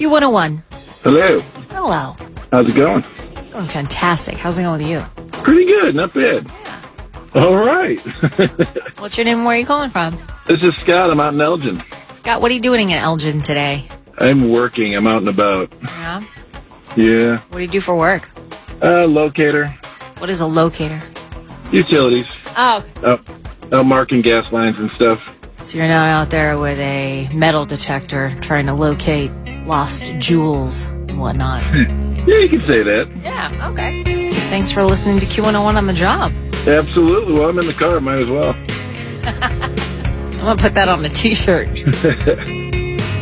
Q101. Hello. Hello. How's it going? It's going fantastic. How's it going with you? Pretty good. Not bad. All right. What's your name and where are you calling from? This is Scott. I'm out in Elgin. Scott, what are you doing in Elgin today? I'm working. I'm out and about. Yeah? Yeah. What do you do for work? Locator. What is a locator? Utilities. Oh. Out marking gas lines and stuff. So you're not out there with a metal detector trying to locate lost jewels and whatnot. Yeah, you can say that. Yeah, okay. Thanks for listening to Q101 on the job. Absolutely. Well, I'm in the car. Might as well. I'm going to put that on a t-shirt.